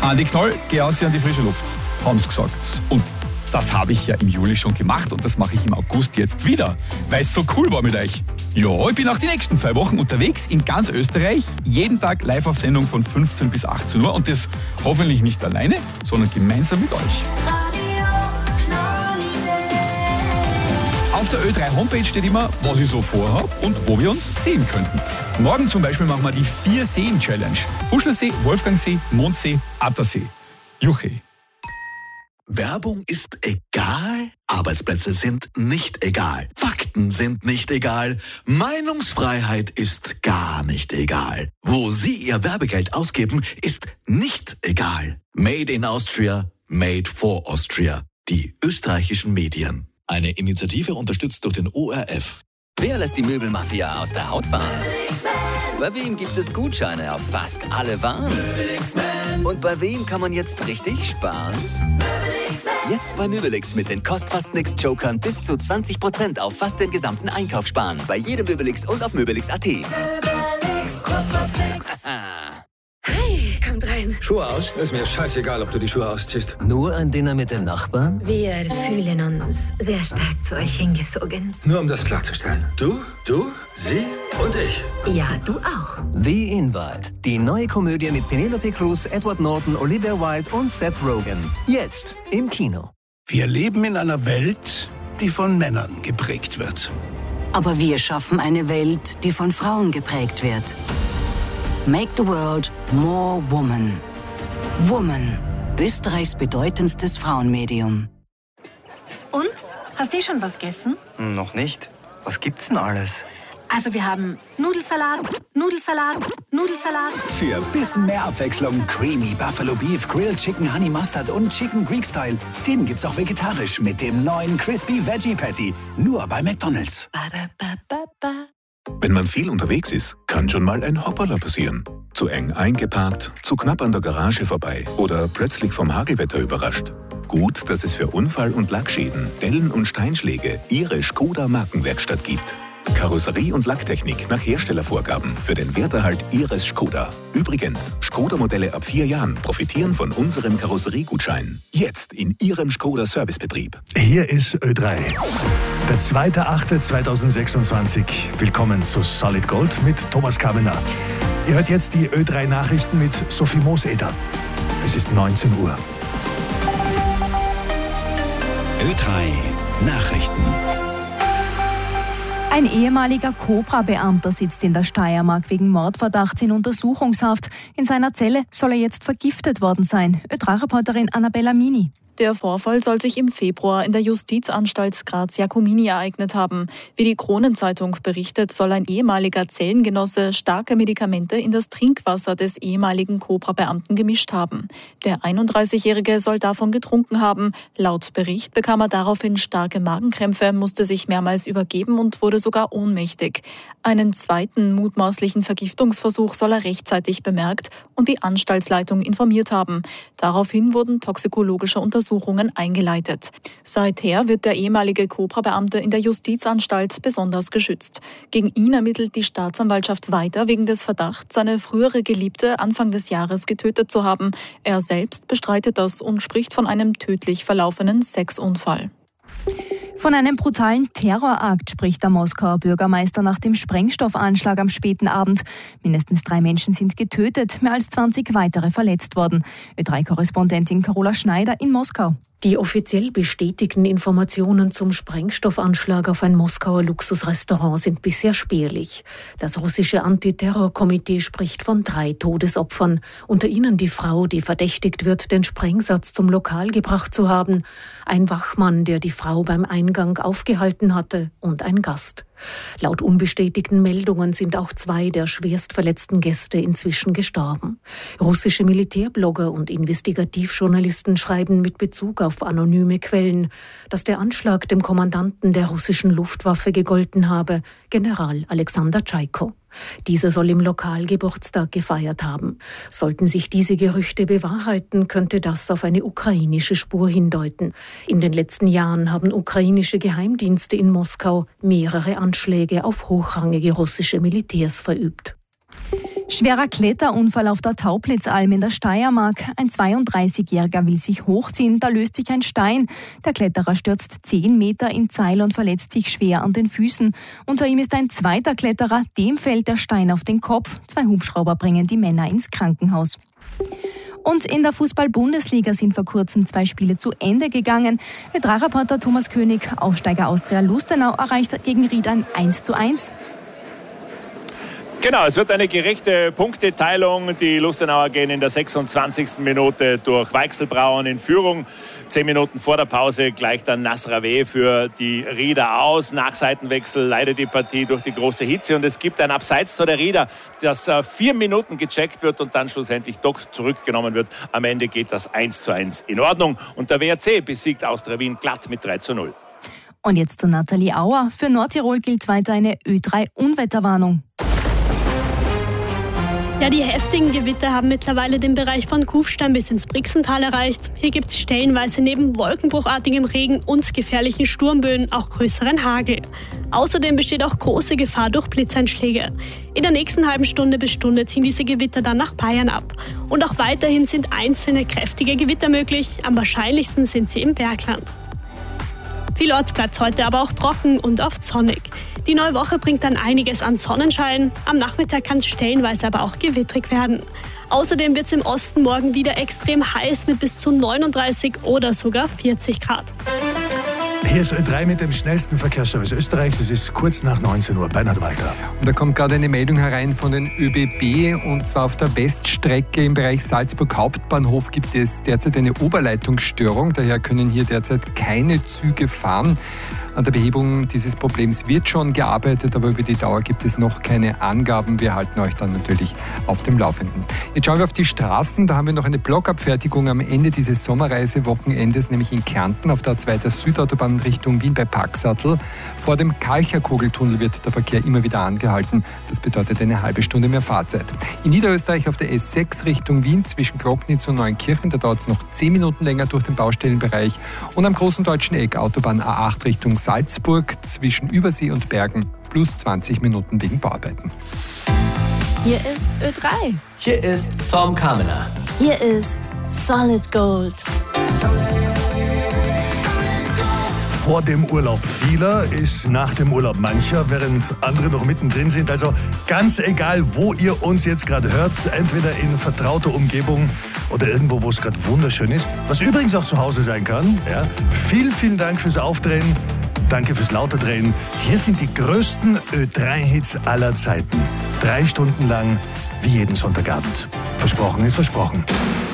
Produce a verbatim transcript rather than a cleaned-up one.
Andi Knoll, geh aus an die frische Luft, haben sie gesagt. Und das habe ich ja im Juli schon gemacht und das mache ich im August jetzt wieder, weil es so cool war mit euch. Ja, ich bin auch die nächsten zwei Wochen unterwegs in ganz Österreich, jeden Tag live auf Sendung von fünfzehn bis achtzehn Uhr und das hoffentlich nicht alleine, sondern gemeinsam mit euch. Auf der Ö drei Homepage steht immer, was ich so vorhabe und wo wir uns sehen könnten. Morgen zum Beispiel machen wir die Vier-Seen-Challenge. Fuschlersee, Wolfgangsee, Mondsee, Attersee. Juche. Werbung ist egal, Arbeitsplätze sind nicht egal, Fakten sind nicht egal, Meinungsfreiheit ist gar nicht egal. Wo Sie Ihr Werbegeld ausgeben, ist nicht egal. Made in Austria, made for Austria. Die österreichischen Medien. Eine Initiative unterstützt durch den O R F. Wer lässt die Möbelmafia aus der Haut fahren? Bei wem gibt es Gutscheine auf fast alle Waren? Und bei wem kann man jetzt richtig sparen? Jetzt bei Möbelix mit den Kost-Fast-Nix-Jokern bis zu zwanzig Prozent auf fast den gesamten Einkauf sparen. Bei jedem Möbelix und auf Möbelix Punkt at. Möbelix, Kost-Fast-Nix. Hey, kommt rein. Schuhe aus? Ist mir scheißegal, ob du die Schuhe ausziehst. Nur ein Dinner mit den Nachbarn? Wir fühlen uns sehr stark zu euch hingezogen. Nur um das klarzustellen. Du, du, sie und ich. Ja, du auch. Wie Invite. Die neue Komödie mit Penelope Cruz, Edward Norton, Olivia Wilde und Seth Rogen. Jetzt im Kino. Wir leben in einer Welt, die von Männern geprägt wird. Aber wir schaffen eine Welt, die von Frauen geprägt wird. Make the world more woman. Woman. Österreichs bedeutendstes Frauenmedium. Und? Hast du schon was gegessen? Noch nicht. Was gibt's denn alles? Also wir haben Nudelsalat, Nudelsalat, Nudelsalat. Für ein bisschen mehr Abwechslung Creamy Buffalo Beef, Grilled Chicken Honey Mustard und Chicken Greek Style. Den gibt's auch vegetarisch mit dem neuen Crispy Veggie Patty. Nur bei McDonald's. Wenn man viel unterwegs ist, kann schon mal ein Hoppala passieren. Zu eng eingeparkt, zu knapp an der Garage vorbei oder plötzlich vom Hagelwetter überrascht. Gut, dass es für Unfall- und Lackschäden, Dellen und Steinschläge Ihre Skoda Markenwerkstatt gibt. Karosserie und Lacktechnik nach Herstellervorgaben für den Werterhalt Ihres Skoda. Übrigens, Skoda-Modelle ab vier Jahren profitieren von unserem Karosseriegutschein. Jetzt in Ihrem Skoda-Servicebetrieb. Hier ist Ö drei. Der zweite achte zweitausendsechsundzwanzig. Willkommen zu Solid Gold mit Thomas Kabener. Ihr hört jetzt die Ö drei Nachrichten mit Sophie Mooseder. Es ist neunzehn Uhr. Ö drei Nachrichten. Ein ehemaliger Cobra-Beamter sitzt in der Steiermark wegen Mordverdachts in Untersuchungshaft. In seiner Zelle soll er jetzt vergiftet worden sein. Ö drei Reporterin Annabella Mini. Der Vorfall soll sich im Februar in der Justizanstalt Graz-Jakomini ereignet haben. Wie die Kronenzeitung berichtet, soll ein ehemaliger Zellengenosse starke Medikamente in das Trinkwasser des ehemaligen Cobra-Beamten gemischt haben. Der einunddreißigjährige soll davon getrunken haben. Laut Bericht bekam er daraufhin starke Magenkrämpfe, musste sich mehrmals übergeben und wurde sogar ohnmächtig. Einen zweiten mutmaßlichen Vergiftungsversuch soll er rechtzeitig bemerkt und die Anstaltsleitung informiert haben. Daraufhin wurden toxikologische Untersuchungen Untersuchungen eingeleitet. Seither wird der ehemalige Cobra-Beamte in der Justizanstalt besonders geschützt. Gegen ihn ermittelt die Staatsanwaltschaft weiter wegen des Verdachts, seine frühere Geliebte Anfang des Jahres getötet zu haben. Er selbst bestreitet das und spricht von einem tödlich verlaufenen Sexunfall. Von einem brutalen Terrorakt spricht der Moskauer Bürgermeister nach dem Sprengstoffanschlag am späten Abend. Mindestens drei Menschen sind getötet, mehr als zwanzig weitere verletzt worden. Ö drei Korrespondentin Carola Schneider in Moskau. Die offiziell bestätigten Informationen zum Sprengstoffanschlag auf ein Moskauer Luxusrestaurant sind bisher spärlich. Das russische Antiterrorkomitee spricht von drei Todesopfern, unter ihnen die Frau, die verdächtigt wird, den Sprengsatz zum Lokal gebracht zu haben, ein Wachmann, der die Frau beim Eingang aufgehalten hatte, und ein Gast. Laut unbestätigten Meldungen sind auch zwei der schwerst verletzten Gäste inzwischen gestorben. Russische Militärblogger und Investigativjournalisten schreiben mit Bezug auf anonyme Quellen, dass der Anschlag dem Kommandanten der russischen Luftwaffe gegolten habe, General Alexander Tschaiko. Dieser soll im Lokal Geburtstag gefeiert haben. Sollten sich diese Gerüchte bewahrheiten, könnte das auf eine ukrainische Spur hindeuten. In den letzten Jahren haben ukrainische Geheimdienste in Moskau mehrere Anschläge auf hochrangige russische Militärs verübt. Schwerer Kletterunfall auf der Tauplitzalm in der Steiermark. Ein zweiunddreißigjähriger will sich hochziehen, da löst sich ein Stein. Der Kletterer stürzt zehn Meter in Zeil und verletzt sich schwer an den Füßen. Unter ihm ist ein zweiter Kletterer, dem fällt der Stein auf den Kopf. Zwei Hubschrauber bringen die Männer ins Krankenhaus. Und in der Fußball-Bundesliga sind vor kurzem zwei Spiele zu Ende gegangen. Ö drei Reporter Thomas König, Aufsteiger Austria Lustenau, erreicht gegen Ried ein eins zu eins. Genau, es wird eine gerechte Punkteteilung. Die Lustenauer gehen in der sechsundzwanzigsten Minute durch Weichselbrauen in Führung. Zehn Minuten vor der Pause gleicht dann Nasrawe für die Rieder aus. Nach Seitenwechsel leidet die Partie durch die große Hitze und es gibt ein Abseits-Tor der Rieder, das äh, vier Minuten gecheckt wird und dann schlussendlich doch zurückgenommen wird. Am Ende geht das eins zu eins in Ordnung und der W R C besiegt Austria Wien glatt mit drei zu null. Und jetzt zu Nathalie Auer. Für Nordtirol gilt weiter eine Ö drei Unwetterwarnung. Ja, die heftigen Gewitter haben mittlerweile den Bereich von Kufstein bis ins Brixental erreicht. Hier gibt es stellenweise neben wolkenbruchartigem Regen und gefährlichen Sturmböen auch größeren Hagel. Außerdem besteht auch große Gefahr durch Blitzeinschläge. In der nächsten halben Stunde bis Stunde ziehen diese Gewitter dann nach Bayern ab. Und auch weiterhin sind einzelne kräftige Gewitter möglich. Am wahrscheinlichsten sind sie im Bergland. Vielorts bleibt es heute aber auch trocken und oft sonnig. Die neue Woche bringt dann einiges an Sonnenschein. Am Nachmittag kann es stellenweise aber auch gewittrig werden. Außerdem wird es im Osten morgen wieder extrem heiß mit bis zu neununddreißig oder sogar vierzig Grad. Hier ist Ö drei mit dem schnellsten Verkehrsservice Österreichs. Es ist kurz nach neunzehn Uhr. Bernhard Walter. Und da kommt gerade eine Meldung herein von den Ö B B. Und zwar auf der Weststrecke im Bereich Salzburg Hauptbahnhof gibt es derzeit eine Oberleitungsstörung. Daher können hier derzeit keine Züge fahren. An der Behebung dieses Problems wird schon gearbeitet, aber über die Dauer gibt es noch keine Angaben. Wir halten euch dann natürlich auf dem Laufenden. Jetzt schauen wir auf die Straßen. Da haben wir noch eine Blockabfertigung am Ende dieses Sommerreisewochenendes, nämlich in Kärnten auf der A zwei der Südautobahn Richtung Wien bei Paxatl. Vor dem Kalcherkogeltunnel wird der Verkehr immer wieder angehalten. Das bedeutet eine halbe Stunde mehr Fahrzeit. In Niederösterreich auf der S sechs Richtung Wien zwischen Glocknitz und Neunkirchen, da dauert es noch zehn Minuten länger durch den Baustellenbereich. Und am großen deutschen Eck Autobahn A acht Richtung Salzburg zwischen Übersee und Bergen plus zwanzig Minuten wegen Bauarbeiten. Hier ist Ö drei. Hier ist Tom Kamener. Hier ist Solid Gold. Vor dem Urlaub vieler ist nach dem Urlaub mancher, während andere noch mittendrin sind. Also ganz egal, wo ihr uns jetzt gerade hört, entweder in vertrauter Umgebung oder irgendwo, wo es gerade wunderschön ist, was übrigens auch zu Hause sein kann. Ja. Vielen, vielen Dank fürs Aufdrehen. Danke fürs Lauterdrehen. Hier sind die größten Ö drei Hits aller Zeiten. Drei Stunden lang, wie jeden Sonntagabend. Versprochen ist versprochen.